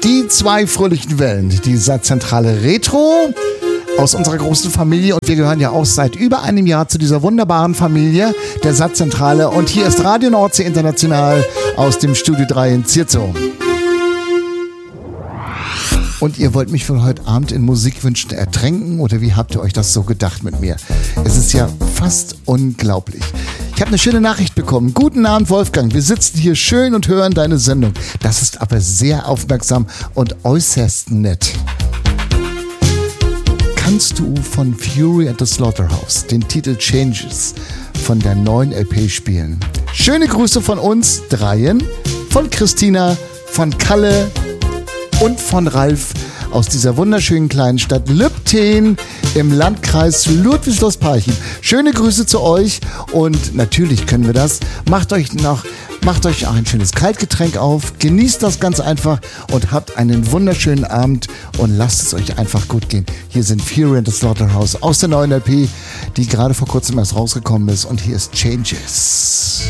Die zwei fröhlichen Wellen, die Satzzentrale Retro aus unserer großen Familie, und wir gehören ja auch seit über einem Jahr zu dieser wunderbaren Familie der Satzzentrale, und hier ist Radio Nordsee International aus dem Studio 3 in Zierzo. Und ihr wollt mich für heute Abend in Musikwünschen ertränken, oder wie habt ihr euch das so gedacht mit mir? Es ist ja fast unglaublich. Ich habe eine schöne Nachricht bekommen. Guten Abend, Wolfgang. Wir sitzen hier schön und hören deine Sendung. Das ist aber sehr aufmerksam und äußerst nett. Kannst du von Fury and the Slaughterhouse den Titel Changes von der neuen LP spielen? Schöne Grüße von uns dreien, von Christina, von Kalle und von Ralf aus dieser wunderschönen kleinen Stadt Lübten im Landkreis Ludwigslust-Parchim. Schöne Grüße zu euch, und natürlich können wir das. Macht euch auch ein schönes Kaltgetränk auf, genießt das ganz einfach und habt einen wunderschönen Abend und lasst es euch einfach gut gehen. Hier sind Fury and the Slaughterhouse aus der neuen LP, die gerade vor kurzem erst rausgekommen ist, und hier ist Changes.